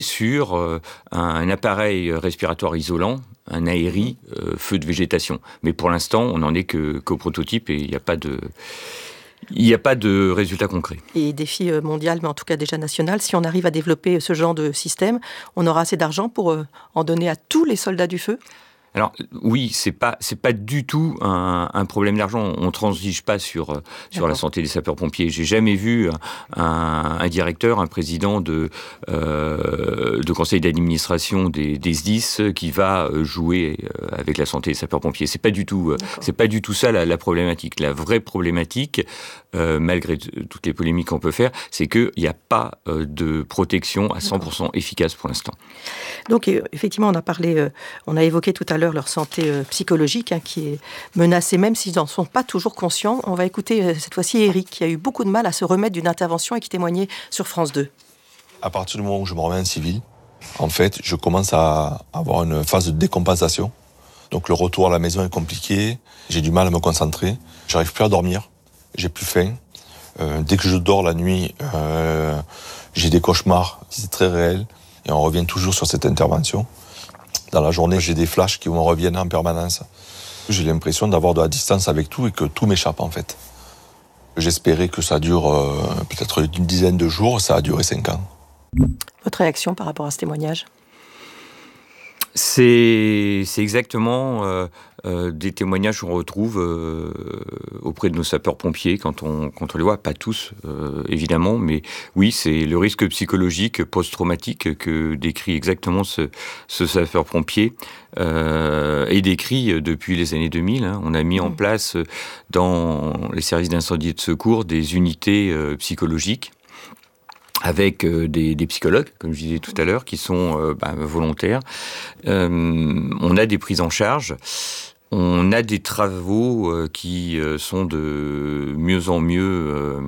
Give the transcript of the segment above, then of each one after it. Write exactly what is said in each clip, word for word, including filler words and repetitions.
sur euh, un, un appareil respiratoire isolant, un aéri, euh, feu de végétation. Mais pour l'instant, on n'en est que, qu'au prototype et il n'y a pas de... Il n'y a pas de résultats concrets. Et défi mondial, mais en tout cas déjà national, si on arrive à développer ce genre de système, on aura assez d'argent pour euh, en donner à tous les soldats du feu ? Alors oui, c'est pas c'est pas du tout un, un problème d'argent. On transige pas sur sur la santé des sapeurs-pompiers. J'ai jamais vu un, un directeur, un président de euh, de conseil d'administration des, des S D I S qui va jouer avec la santé des sapeurs-pompiers. C'est pas du tout D'accord. c'est pas du tout ça la, la problématique. La vraie problématique, euh, malgré t- toutes les polémiques qu'on peut faire, c'est que il n'y a pas euh, de protection à cent pour cent D'accord. efficace pour l'instant. Donc effectivement, on a parlé, euh, on a évoqué tout à l'heure leur santé euh, psychologique hein, qui est menacée, même s'ils n'en sont pas toujours conscients. On va écouter euh, cette fois-ci Eric, qui a eu beaucoup de mal à se remettre d'une intervention et qui témoignait sur France deux. À partir du moment où je me remets en civil, en fait, je commence à avoir une phase de décompensation. Donc le retour à la maison est compliqué, j'ai du mal à me concentrer, j'arrive plus à dormir, j'ai plus faim. Euh, dès que je dors la nuit, euh, j'ai des cauchemars, c'est très réel. Et on revient toujours sur cette intervention. Dans la journée, j'ai des flashs qui me reviennent en permanence. J'ai l'impression d'avoir de la distance avec tout et que tout m'échappe en fait. J'espérais que ça dure euh, peut-être une dizaine de jours, ça a duré cinq ans. Votre réaction par rapport à ce témoignage ? C'est, c'est exactement euh, euh, des témoignages qu'on retrouve euh, auprès de nos sapeurs-pompiers quand on, quand on les voit. Pas tous, euh, évidemment, mais oui, c'est le risque psychologique post-traumatique que décrit exactement ce, ce sapeur-pompier euh, et décrit depuis les années deux mille. Hein. On a mis mmh. en place dans les services d'incendie et de secours des unités euh, psychologiques avec euh, des, des psychologues, comme je disais tout à l'heure, qui sont euh, bah, volontaires. Euh, on a des prises en charge. On a des travaux euh, qui euh, sont de mieux en mieux euh,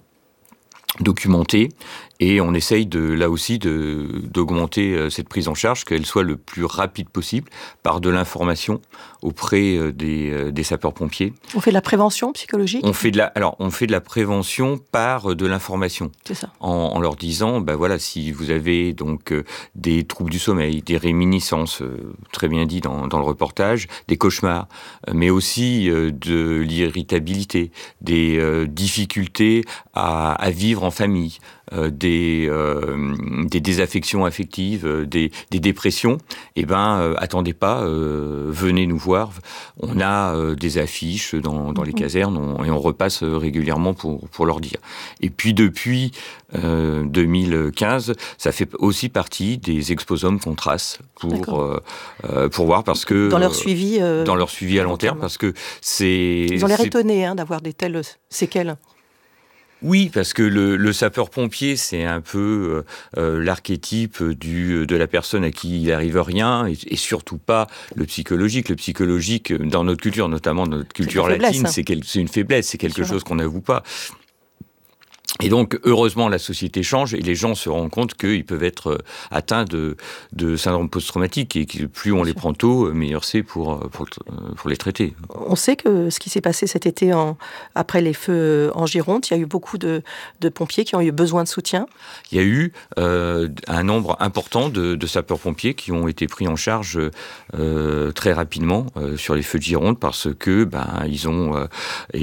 documentés. Et on essaye de, là aussi de, d'augmenter euh, cette prise en charge, qu'elle soit le plus rapide possible par de l'information auprès euh, des, euh, des sapeurs-pompiers. On fait de la prévention psychologique ? On fait de la, alors, on fait de la prévention par euh, de l'information. C'est ça. En, en leur disant, ben voilà, si vous avez donc euh, des troubles du sommeil, des réminiscences, euh, très bien dit dans, dans le reportage, des cauchemars, euh, mais aussi euh, de l'irritabilité, des euh, difficultés à, à vivre en famille, euh, des, euh, des désaffections affectives, euh, des, des dépressions, eh ben, euh, attendez pas, euh, venez nous voir. On a euh, des affiches dans, dans les casernes on, et on repasse régulièrement pour, pour leur dire. Et puis depuis euh, deux mille quinze, ça fait aussi partie des exposums qu'on trace pour, euh, euh, pour voir parce que... Dans leur suivi euh, Dans leur suivi à long terme, parce que c'est... Ils ont l'air c'est... étonnés hein, d'avoir des telles séquelles. Oui, parce que le, le sapeur-pompier, c'est un peu euh, l'archétype du, de la personne à qui il n'arrive rien, et, et surtout pas le psychologique. Le psychologique, dans notre culture, notamment dans notre culture c'est latine, hein. c'est, quel, c'est une faiblesse, c'est quelque Sûr. chose qu'on n'avoue pas. Et donc, heureusement, la société change et les gens se rendent compte qu'ils peuvent être atteints de, de syndrome post-traumatique et que plus on les prend tôt, meilleur c'est pour, pour, pour les traiter. On sait que ce qui s'est passé cet été en, après les feux en Gironde, il y a eu beaucoup de, de pompiers qui ont eu besoin de soutien. Il y a eu euh, un nombre important de, de sapeurs-pompiers qui ont été pris en charge euh, très rapidement euh, sur les feux de Gironde parce que ben, ils ont... Euh,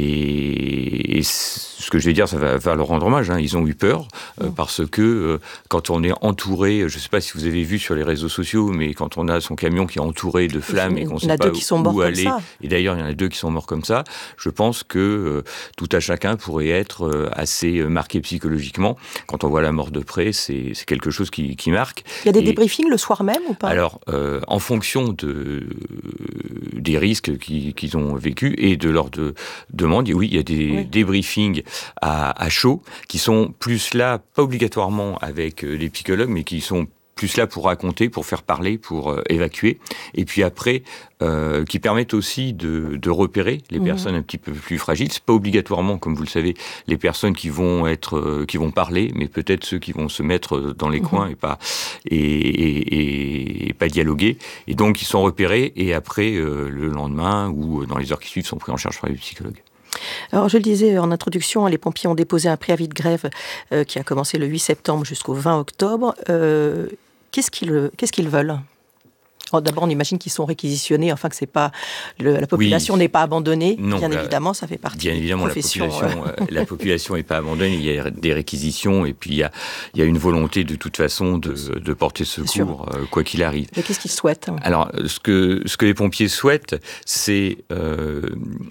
et, et ce que je vais dire, ça va, va leur rendre hommage, hein. Ils ont eu peur euh, mmh. parce que euh, quand on est entouré, je ne sais pas si vous avez vu sur les réseaux sociaux, mais quand on a son camion qui est entouré de flammes et qu'on ne sait pas où, où aller, et d'ailleurs il y en a deux qui sont morts comme ça, je pense que euh, tout à chacun pourrait être euh, assez marqué psychologiquement. Quand on voit la mort de près, c'est, c'est quelque chose qui, qui marque. Il y a des et, débriefings le soir même ou pas ? Alors, euh, en fonction de, des risques qu'ils, qu'ils ont vécus et de leur de, demande, oui, il y a des oui. débriefings à, à chaud, qui sont plus là, pas obligatoirement avec les psychologues, mais qui sont plus là pour raconter, pour faire parler, pour euh, évacuer. Et puis après, euh, qui permettent aussi de, de repérer les mmh. personnes un petit peu plus fragiles. C'est pas obligatoirement, comme vous le savez, les personnes qui vont être, euh, qui vont parler, mais peut-être ceux qui vont se mettre dans les mmh. coins et pas et, et, et, et pas dialoguer. Et donc, ils sont repérés et après, euh, le lendemain ou dans les heures qui suivent, sont pris en charge par les psychologues. Alors, je le disais en introduction, les pompiers ont déposé un préavis de grève euh, qui a commencé le huit septembre jusqu'au vingt octobre. Euh, qu'est-ce qu'ils, qu'est-ce qu'ils veulent ? D'abord, on imagine qu'ils sont réquisitionnés, enfin que c'est pas le, la population oui. n'est pas abandonnée. Non, bien la, évidemment, ça fait partie. Bien évidemment, la population, euh, la population n'est pas abandonnée. Il y a des réquisitions et puis il y a, il y a une volonté de toute façon de, de porter secours, euh, quoi qu'il arrive. Mais qu'est-ce qu'ils souhaitent ? Alors, ce que ce que les pompiers souhaitent, c'est euh,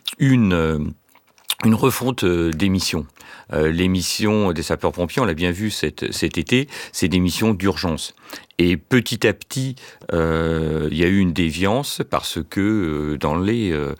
une une refonte des missions. Euh, les missions des sapeurs-pompiers, on l'a bien vu cet, cet été, c'est des missions d'urgence. Et petit à petit, euh, il y a eu une déviance parce que euh, dans les euh,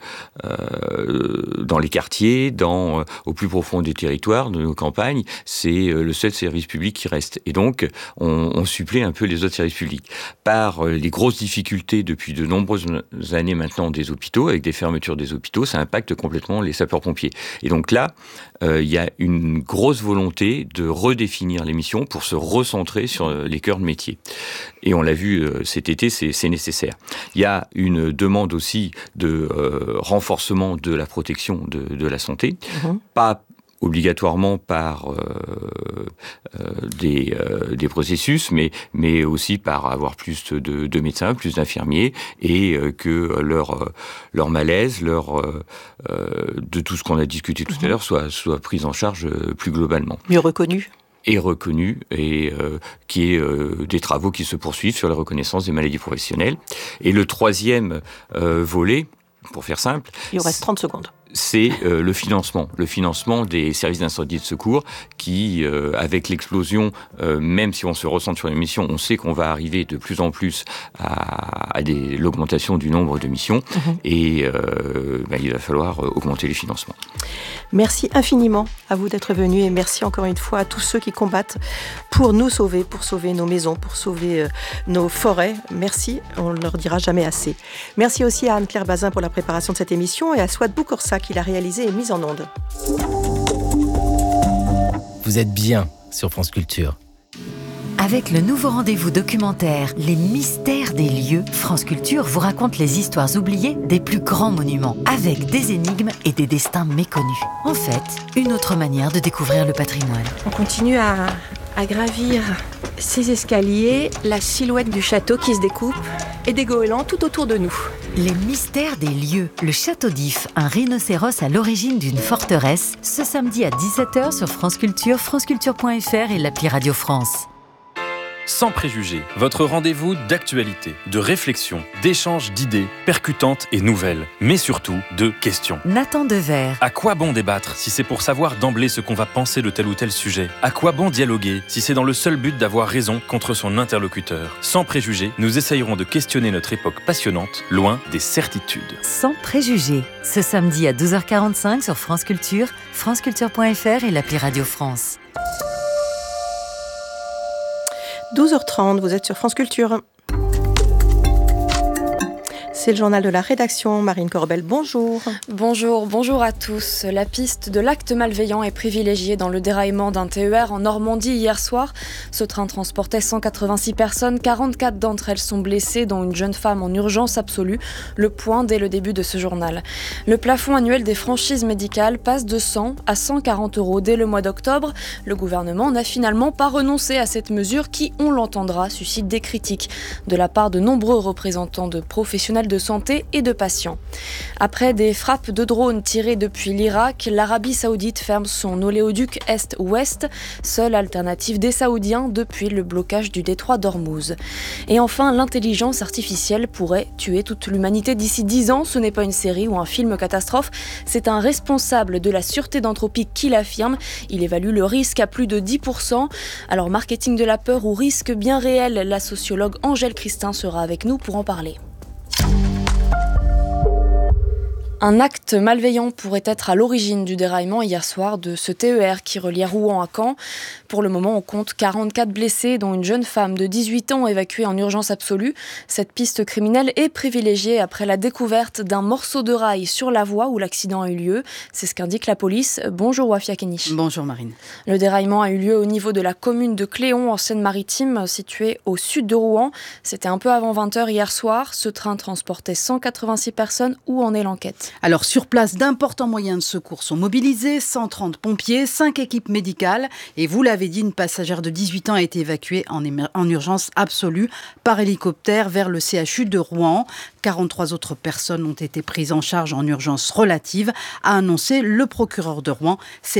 euh, dans les quartiers, dans euh, au plus profond des territoires, de nos campagnes, c'est euh, le seul service public qui reste. Et donc, on, on supplée un peu les autres services publics par euh, les grosses difficultés depuis de nombreuses années maintenant des hôpitaux, avec des fermetures des hôpitaux, ça impacte complètement les sapeurs-pompiers. Et donc là, euh, il y a une grosse volonté de redéfinir les missions pour se recentrer sur euh, les cœurs de métier. Et on l'a vu euh, cet été, c'est, c'est nécessaire. Il y a une demande aussi de euh, renforcement de la protection de, de la santé, mmh. pas obligatoirement par euh, euh, des, euh, des processus, mais, mais aussi par avoir plus de, de médecins, plus d'infirmiers, et euh, que leur, leur malaise, leur, euh, de tout ce qu'on a discuté tout mmh. à l'heure, soit, soit pris en charge plus globalement. Mieux reconnu est reconnu et euh, qui est euh, des travaux qui se poursuivent sur la reconnaissance des maladies professionnelles. Et le troisième euh, volet, pour faire simple... Il vous reste trente secondes. C'est euh, le financement, le financement des services d'incendie et de secours qui, euh, avec l'explosion, euh, même si on se ressent sur les missions, on sait qu'on va arriver de plus en plus à, à des, l'augmentation du nombre de missions mmh. et euh, ben, il va falloir augmenter les financements. Merci infiniment à vous d'être venus et merci encore une fois à tous ceux qui combattent pour nous sauver, pour sauver nos maisons, pour sauver euh, nos forêts. Merci, on ne leur dira jamais assez. Merci aussi à Anne-Claire Bazin pour la préparation de cette émission et à Swat Boukorsa qui l'a réalisée et mise en onde. Vous êtes bien sur France Culture. Avec le nouveau rendez-vous documentaire Les mystères des lieux, France Culture vous raconte les histoires oubliées des plus grands monuments, avec des énigmes et des destins méconnus. En fait, une autre manière de découvrir le patrimoine. On continue à, à gravir ces escaliers, la silhouette du château qui se découpe et des goélands tout autour de nous. Les mystères des lieux, le château d'If, un rhinocéros à l'origine d'une forteresse, ce samedi à dix-sept heures sur France Culture, franceculture point f r et l'appli Radio France. Sans préjugés, votre rendez-vous d'actualité, de réflexion, d'échange d'idées percutantes et nouvelles, mais surtout de questions. Nathan Dever. À quoi bon débattre si c'est pour savoir d'emblée ce qu'on va penser de tel ou tel sujet ? À quoi bon dialoguer si c'est dans le seul but d'avoir raison contre son interlocuteur ? Sans préjugés, nous essayerons de questionner notre époque passionnante, loin des certitudes. Sans préjugés, ce samedi à douze heures quarante-cinq sur France Culture, franceculture point f r et l'appli Radio France. douze heures trente, vous êtes sur France Culture. C'est le journal de la rédaction. Marine Corbel, bonjour. Bonjour, bonjour à tous. La piste de l'acte malveillant est privilégiée dans le déraillement d'un T E R en Normandie hier soir. Ce train transportait cent quatre-vingt-six personnes, quarante-quatre d'entre elles sont blessées, dont une jeune femme en urgence absolue. Le point dès le début de ce journal. Le plafond annuel des franchises médicales passe de cent à cent quarante euros dès le mois d'octobre. Le gouvernement n'a finalement pas renoncé à cette mesure qui, on l'entendra, suscite des critiques de la part de nombreux représentants de professionnels de santé et de patients. Après des frappes de drones tirées depuis l'Irak, l'Arabie Saoudite ferme son oléoduc Est-Ouest, seule alternative des Saoudiens depuis le blocage du détroit d'Ormuz. Et enfin, l'intelligence artificielle pourrait tuer toute l'humanité d'ici dix ans. Ce n'est pas une série ou un film catastrophe, c'est un responsable de la sûreté d'Anthropique qui l'affirme. Il évalue le risque à plus de dix pour cent. Alors, marketing de la peur ou risque bien réel, la sociologue Angèle Christin sera avec nous pour en parler. Un acte malveillant pourrait être à l'origine du déraillement hier soir de ce T E R qui reliait Rouen à Caen. Pour le moment, on compte quarante-quatre blessés, dont une jeune femme de dix-huit ans évacuée en urgence absolue. Cette piste criminelle est privilégiée après la découverte d'un morceau de rail sur la voie où l'accident a eu lieu. C'est ce qu'indique la police. Bonjour Wafia Kenich. Bonjour Marine. Le déraillement a eu lieu au niveau de la commune de Cléon en Seine-Maritime, située au sud de Rouen. C'était un peu avant vingt heures hier soir. Ce train transportait cent quatre-vingt-six personnes. Où en est l'enquête ? Alors sur place, d'importants moyens de secours sont mobilisés, cent trente pompiers, cinq équipes médicales. Et vous l'avez dit, une passagère de dix-huit ans a été évacuée en, émer- en urgence absolue par hélicoptère vers le C H U de Rouen. quarante-trois autres personnes ont été prises en charge en urgence relative, a annoncé le procureur de Rouen.